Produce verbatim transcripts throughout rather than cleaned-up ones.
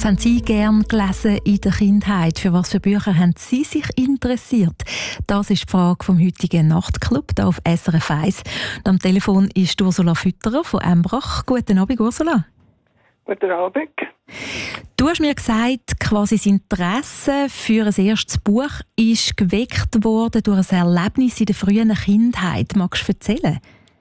Was haben Sie gern gelesen in der Kindheit? Für was für Bücher haben Sie sich interessiert? Das ist die Frage vom heutigen Nachtclub hier auf S R F eins. Und am Telefon ist Ursula Fütterer von Embrach. Guten Abend, Ursula. Guten Abend. Du hast mir gesagt, quasi das Interesse für ein erstes Buch ist geweckt worden durch ein Erlebnis in der frühen Kindheit. Magst du erzählen?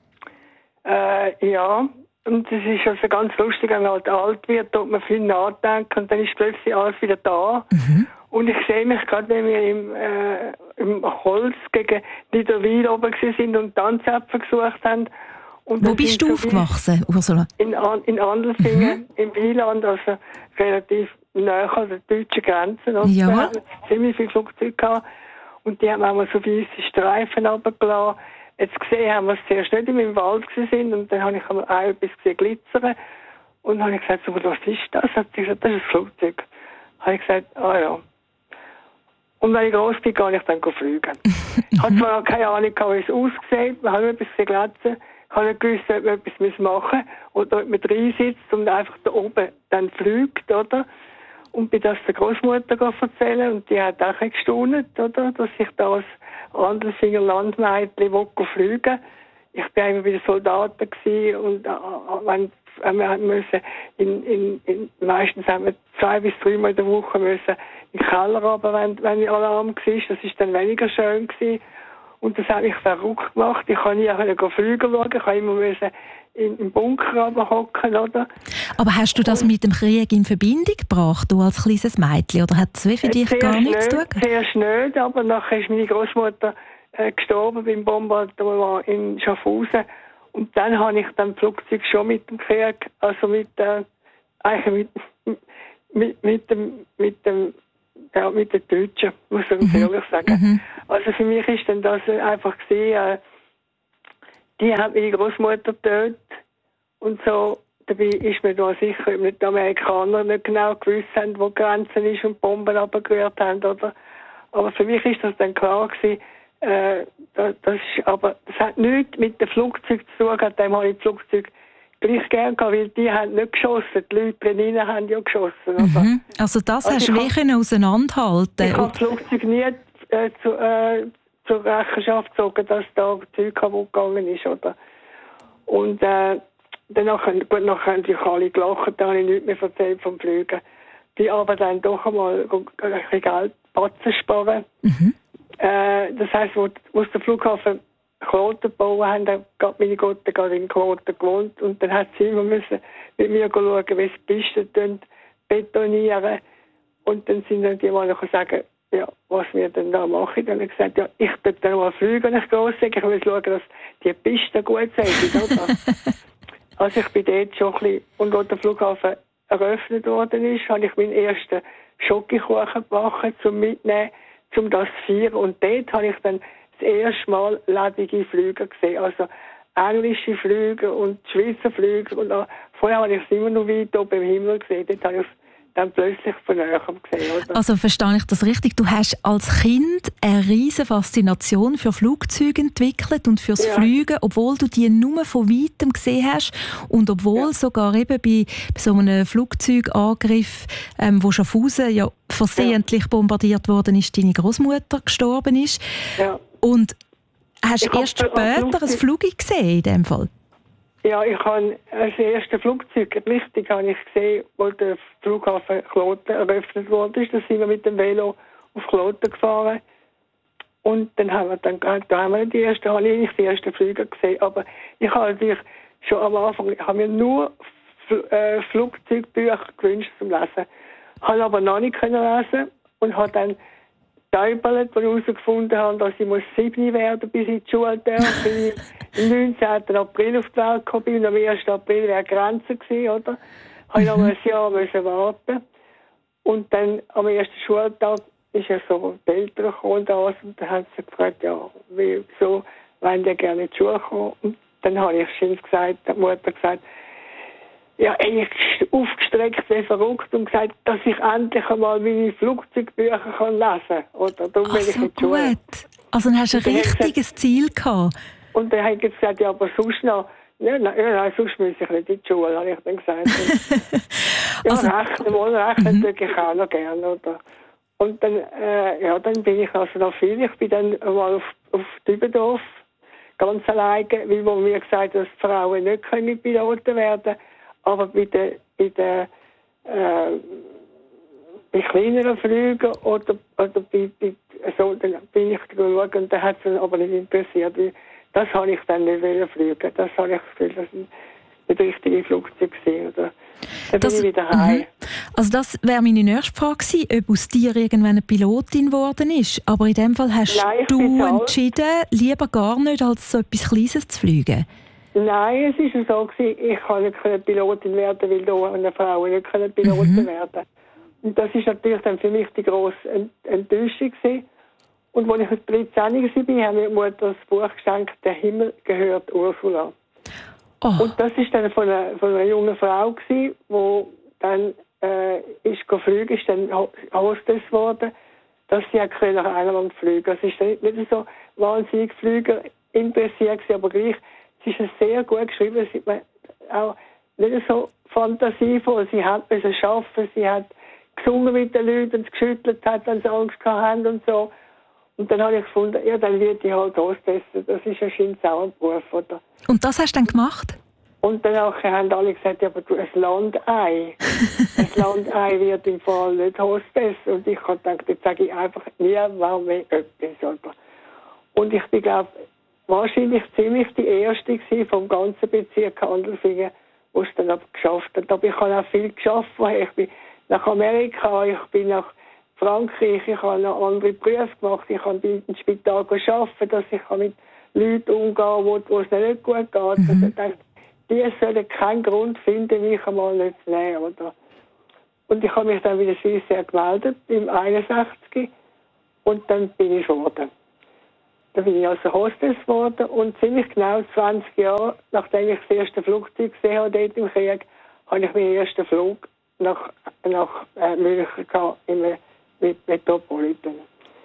Äh, ja, und es ist also ganz lustig, wenn man halt alt wird, tut man viel nachdenken und dann ist plötzlich alles wieder da. Mhm. Und ich sehe mich gerade, wenn wir im, äh, im Holz gegen Niederwil oben sind und Tanzäpfel gesucht haben. Und Wo bist du so aufgewachsen, Ursula? In, in Andelfingen, mhm. im Wieland, also relativ nahe an der deutschen Grenze. Und ja. Da haben wir ziemlich viele Flugzeuge gehabt. Und die haben auch so weisse Streifen runtergelassen. Jetzt gesehen haben wir es zuerst nicht in meinem Wald sind und dann habe ich auch etwas gesehen glitzern. Und dann habe ich gesagt, so, was ist das? Hat sie gesagt, das ist ein Flugzeug. Dann habe ich gesagt, ah ja. Und wenn ich groß bin, gehe ich dann fliegen. Ich hatte zwar noch keine Ahnung, wie es aussieht. Wir haben etwas gesehen glitzern. Ich habe nicht gewusst, ob man etwas machen muss oder ob man reinsitzt und einfach da oben dann fliegt, oder? Und bin das der Großmutter erzählen und die hat auch gestaunt, oder? Dass ich da als Andelfinger Landmädchen fliegen will. Ich war immer bei den Soldaten gewesen und äh, wenn, wenn wir müssen in, in, in, meistens haben wir zwei bis dreimal in der Woche müssen in den Keller runter, wenn, wenn Alarm war. Das war dann weniger schön gewesen. Und das hat mich verrückt gemacht. Ich kann nie fliegen schauen. Ich kann immer in, im Bunker hocken, oder? Aber hast du das und mit dem Krieg in Verbindung gebracht, du als kleines Mädchen? Oder hat das für dich gar nichts zu tun? Zuerst nicht, aber nachher ist meine Großmutter äh, gestorben beim Bombardement in Schaffhausen. Und dann habe ich dann Flugzeug schon mit dem Krieg, also mit, äh, eigentlich mit, mit, mit dem, mit dem Ja, mit den Deutschen, muss ich ganz ehrlich sagen. Mhm. Also für mich ist dann das einfach gesehen, äh, die haben meine Großmutter getötet und so. Dabei ist mir da sicher, ob nicht die Amerikaner nicht genau gewusst haben, wo die Grenze ist und Bomben abgerührt haben, oder? Aber für mich ist das dann klar gewesen, äh, das, das ist, aber das hat nichts mit dem Flugzeug zu tun, dem habe ich das Flugzeug gleich gerne gehabt, weil die haben nicht geschossen, die Leute drinnen haben ja geschossen. Oder? Mhm. Also das also hast du wirklich auseinanderhalten. Ich habe das Flugzeug nie äh, zu, äh, zur Rechenschaft gezogen, dass da Zeug kaputt gegangen ist, oder? Und äh, danach, gut, nachher haben sich alle gelacht, da habe ich nichts mehr erzählt vom Fliegen. Die aber dann doch einmal ein bisschen Geld Batzen sparen. Mhm. Äh, das heisst, wo, wo der Flughafen Kloten gebaut haben, dann hat meine Gotte gerade in Kloten gewohnt und dann hat sie immer müssen mit mir schauen, wie sie Pisten betonieren. Und dann sind dann die mal noch sagen, ja, was wir denn da machen. Dann habe ich gesagt, ja, ich darf dann mal fliegen, wenn ich groß sage. Ich will schauen, dass die Pisten gut sind. Also ich bin dort schon ein bisschen, und als der Flughafen eröffnet worden ist, habe ich meinen ersten Schokokuchen gebacken, zum Mitnehmen, zum das zu feiern. Und dort habe ich dann das erste Mal ledige Flüge gesehen. Also englische Flüge und Schweizer Flüge. Und auch, vorher habe ich es immer noch weit oben im Himmel gesehen. Dort habe ich es dann plötzlich von näher gesehen. Oder? Also verstehe ich das richtig? Du hast als Kind eine riesige Faszination für Flugzeuge entwickelt und fürs ja. Fliegen, obwohl du die nur von weitem gesehen hast und obwohl ja. sogar eben bei, bei so einem Flugzeugangriff, ähm, wo Schaffhausen ja versehentlich ja. bombardiert worden ist, deine Großmutter gestorben ist. Ja. Und hast du erst später ein Flugzeug gesehen in dem Fall? Ja, ich habe das erste Flugzeug, richtig, habe ich gesehen, wo der Flughafen Kloten eröffnet wurde. Da sind wir mit dem Velo auf Kloten gefahren. Und dann haben wir dann, da haben wir die ersten, habe ich nicht die ersten Flüge gesehen. Aber ich habe natürlich schon am Anfang, ich habe mir nur äh, Flugzeugbücher gewünscht zum Lesen. Habe aber noch nicht können lesen und habe dann Täubelt, wo ich herausgefunden habe, dass ich sieben werden bis in die Schule darf. Bin ich am neunzehnten April auf die Welt gekommen bin und am ersten April wäre Grenze gewesen, oder? Habe ich noch ein Jahr müssen warten. Und dann am ersten Schultag ist ja so die Eltern gekommen und alles, und dann haben sie gefragt, ja, wieso wollen die gerne in die Schule kommen? Und dann habe ich schon gesagt, die Mutter gesagt, ja, eigentlich aufgestreckt wie verrückt und gesagt, dass ich endlich einmal meine Flugzeugbücher kann lesen kann. Oder darum bin ich in die Schule. Gut. Also dann hast du ein richtiges gesagt, Ziel gehabt. Und dann habe ich gesagt, ja, aber sonst noch, ja, nein, nein, sonst muss ich nicht in die Schule, habe ich dann gesagt. Ja, also, rechnen, mal rechnen mhm. würde ich auch noch gerne, oder? Und dann, äh, ja, dann bin ich also noch viel. Ich bin dann mal auf, auf Dübendorf ganz alleine, weil wo mir gesagt haben, dass Frauen nicht können Piloten werden, aber bei den, bei den äh, bei kleineren Flügen oder, oder bei, bei so, dann bin ich geschaut und dann hat es aber nicht interessiert. Das habe ich dann nicht wollen fliegen. Das habe ich das Gefühl, das sind nicht richtige Flugzeuge gewesen, oder? Dann das, bin ich wieder heim. Mhm. Also das wäre meine nächste Frage gewesen, ob aus dir irgendwann eine Pilotin geworden ist. Aber in dem Fall hast Nein, du entschieden, lieber gar nicht, als so etwas Kleines zu fliegen. Nein, es war so gewesen, ich kann nicht Pilotin werden, weil da eine Frau nicht Pilotin mhm. werden. Und das ist natürlich dann für mich die grosse Enttäuschung gewesen. Und als ich mit dreizehn war, habe mir die Mutter das Buch geschenkt, «Der Himmel gehört Ursula». Oh. Und das war dann von einer, von einer jungen Frau gewesen, die dann äh, ist geflogen, ist dann Hostess geworden, dass sie auch nach England fliegen konnte. Es ist nicht so wahnsinnig Flüger interessiert gewesen, aber gleich, sie ist sehr gut geschrieben, sie hat auch nicht so fantasievoll, sie hat es schaffen, sie hat gesungen mit den Leuten und geschüttelt hat, wenn sie Angst hatten und so. Und dann habe ich gefunden, ja, dann wird ich halt Hostess. Das ist ja schön auch ein Beruf, oder? Und das hast du dann gemacht? Und dann haben alle gesagt, ja, aber du, ein Landei. Ein Landei wird im Fall nicht Hostess. Und ich habe gedacht, jetzt sage ich einfach nie, warum mehr etwas, oder? Und ich bin, glaube wahrscheinlich ziemlich die Erste gewesen vom ganzen Bezirk Handelfingen, die es dann aber geschafft hat. Aber ich habe auch viel geschafft. Ich bin nach Amerika, ich bin nach Frankreich, ich habe noch andere Berufe gemacht, ich habe bei dem Spital gearbeitet, dass ich mit Leuten umgehen kann, wo, wo es nicht gut geht. Mhm. Also ich dachte, die sollen keinen Grund finden, mich einmal nicht zu nehmen. Oder? Und ich habe mich dann wieder sehr gemeldet, im einundsechzig, und dann bin ich geworden. Dann bin ich also Hostess geworden und ziemlich genau zwanzig Jahre, nachdem ich das erste Flugzeug gesehen habe dort im Krieg, habe ich meinen ersten Flug nach, nach äh, München gehabt, im mit Metropolitan.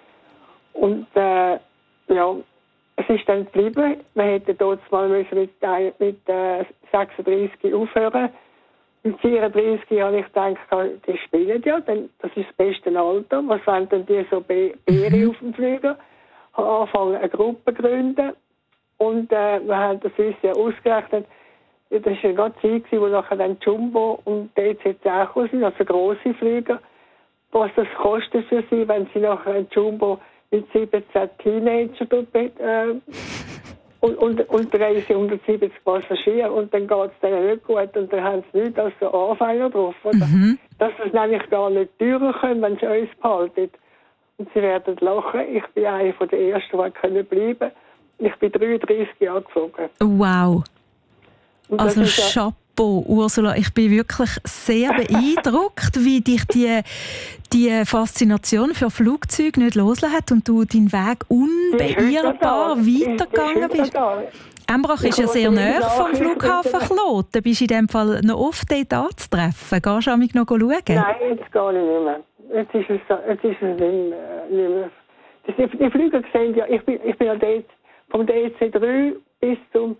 Und äh, ja, es ist dann geblieben. Wir hätten dort mal müssen mit, mit äh, sechsunddreißig aufhören. Mit vierunddreißig habe ich gedacht, die spielen ja, denn das ist das beste Alter. Was wollen denn die so Beere auf dem Flüger? Ich habe angefangen, eine Gruppe zu gründen. Und äh, wir haben das uns ja ausgerechnet. Das war eine ganze Zeit, wo nachher dann Jumbo und D Z zehn sind, also grosse Flüger. Was das kostet für sie, wenn sie nachher ein Jumbo mit siebzehn Teenager äh, und, und, und dreihundertsiebzig Passagiere und dann geht es denen nicht gut und dann haben sie nichts als so Anfänger drauf. Oder? Mhm. Dass sie es nämlich gar nicht teurer können, wenn sie uns behalten. Und sie werden lachen. Ich bin eine der Ersten, die können bleiben. Ich bin dreiunddreißig Jahre geflogen. Wow. Und also Chapeau, Ursula. Ich bin wirklich sehr beeindruckt, wie dich die, die Faszination für Flugzeuge nicht losgelassen hat und du deinen Weg unbeirrbar weitergegangen bist. Embrach ist ja sehr nah vom Flughafen Kloten. Bist du in dem Fall noch oft dort anzutreffen? Gehst du noch schauen? Nein, jetzt gehe ich nicht mehr. Jetzt ist es, jetzt ist es nicht mehr. Die, die Flüge sehen ja, ich bin, ich bin ja dort vom D C drei bis zum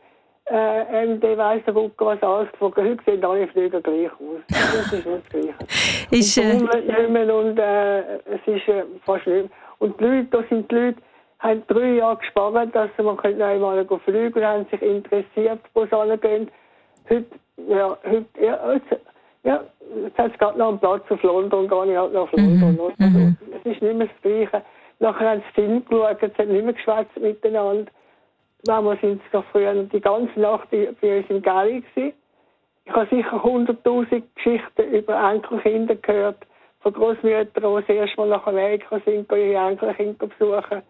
Äh, M D weiss der Gucker, was alles geflogen. Heute sehen alle Flüge gleich aus. Das ist nicht das Gleiche. Ist, äh... und, und äh, es ist äh, fast schlimm. Und die Leute, da sind die Leute, haben drei Jahre gespart, dass man einmal fliegen und haben sich interessiert, wo sie hingehen. Heute, ja, heute, ja, jetzt, ja, jetzt hat es gerade noch einen Platz auf London, gar nicht halt nach London. Mhm. Also, mhm. Es ist nicht mehr das Gleiche. Nachher haben sie Film geschaut, sie haben nicht mehr geschwätzt miteinander. Damals sind es früher die ganze Nacht bei uns im Galley gewesen. Ich habe sicher hunderttausend Geschichten über Enkelkinder gehört, von Großmüttern, die das erste Mal nach Amerika sind, ihre Enkelkinder besuchen.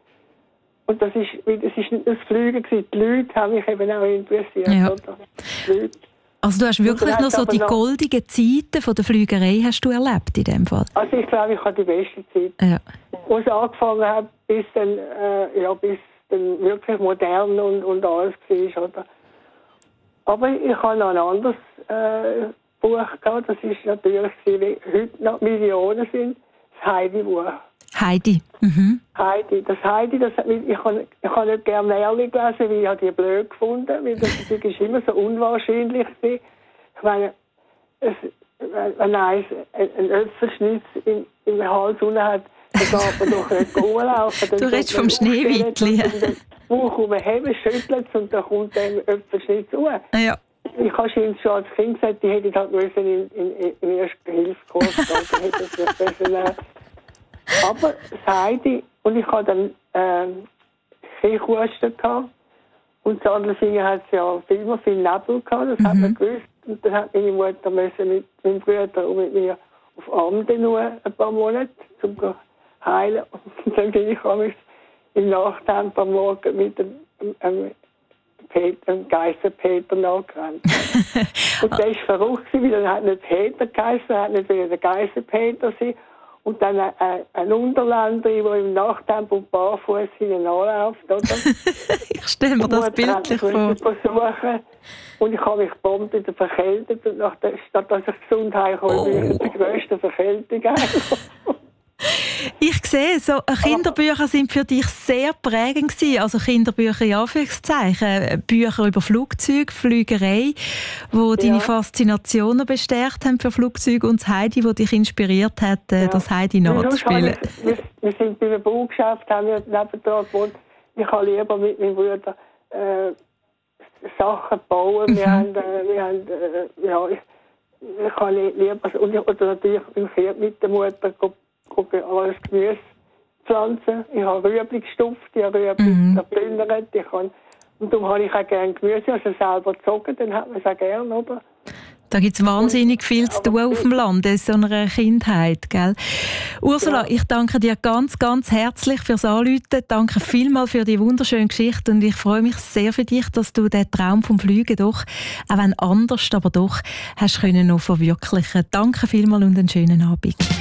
Und das ist, das ist nicht das Fliegen gewesen. Die Leute haben mich eben auch interessiert. Ja. Oder? Die Leute. Also du hast wirklich noch so die noch goldigen Zeiten von der Flügerei hast du erlebt in dem Fall? Also ich glaube, ich hatte die beste Zeit. Ja. Wo es angefangen hat, bis dann, äh, ja, bis dann wirklich modern und, und alles war, oder? Aber ich habe noch ein anderes äh, Buch gehabt, das ist natürlich, wie heute noch Millionen sind, das Heidi-Buch. Heidi. Mhm. Heidi. Das Heidi, das hat mich, ich habe ich hab nicht gerne Märchen gelesen, weil ich habe die blöd gefunden, weil das ist immer so unwahrscheinlich war. Ich meine, es, wenn eins einen Äpfelschnitz im, im Hals unten hat, dann darf man doch nicht rumlaufen. Du redest vom Schneewittli. Bauch umheben, schüttelt es und dann kommt der Äpfelschnitz hoch. Ja. Ich habe schon als Kind gesagt, die hätte halt müssen in, in, in ersten Hilfskurs gehen. Aber das Heidi, und ich hatte dann äh, Kichhusten gehabt. Und das andere Finger hat ja immer viel Nebel gehabt, das mhm. hat man gewusst. Und dann hat meine Mutter müssen mit meinem Bruder und mit mir auf Amden nur ein paar Monate, um zu heilen. Und dann bin ich am im Nachtempo am Morgen mit dem, dem, dem Geister Peter nachgerannt. Und der war verrückt, weil er hat nicht Peter geheißen, er hat nicht wieder der Geister Peter sein. Und dann ein, ein Unterländer, der im Nachtempo barfuß hinten anläuft, oder? Ich stelle mir das bildlich vor. Versuchen. Und ich habe mich bombt in der Verkältung. Und nach der, statt dass ich gesund heimkomme, bin ich in der grössten Verkältung. Ich sehe, so Kinderbücher sind für dich sehr prägend gewesen. Also Kinderbücher in Anführungszeichen, Bücher über Flugzeuge, Flügerei, wo ja. deine Faszination bestärkt haben für Flugzeuge, und das Heidi, das dich inspiriert hat, ja. das Heidi nachzuspielen. Ich, wir, wir sind bei einem Baugeschäft, haben wir nebenan gewohnt. Ich habe lieber mit meinem Bruder äh, Sachen bauen. Mhm. Wir haben, äh, wir haben äh, ja, ich, ich habe lieber, und ich, oder natürlich im Pferd mit der Mutter gucke alles Gemüse pflanzen. Ich habe Rüebli gestopft, ich habe Rüebli mhm. geplündert. Ich kann, und darum habe ich auch gerne Gemüse, also selber gezogen, dann hat man es auch gerne, oder? Da gibt es wahnsinnig viel zu tun auf dem Land, in so einer Kindheit, gell? Ursula, ja. ich danke dir ganz, ganz herzlich fürs Anrufen. Danke vielmals für die wunderschöne Geschichte und ich freue mich sehr für dich, dass du den Traum vom Fliegen doch, auch wenn anders, aber doch, hast können noch verwirklichen. Danke vielmals und einen schönen Abend.